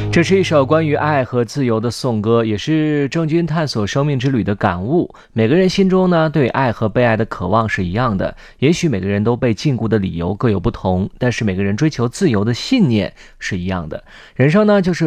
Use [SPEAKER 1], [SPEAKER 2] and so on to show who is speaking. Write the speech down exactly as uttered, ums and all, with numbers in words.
[SPEAKER 1] 这是一首关于爱和自由的颂歌，也是郑钧探索生命之旅的感悟。每个人心中呢，对爱和被爱的渴望是一样的，也许每个人都被禁锢的理由各有不同，但是每个人追求自由的信念是一样的。人生呢，就是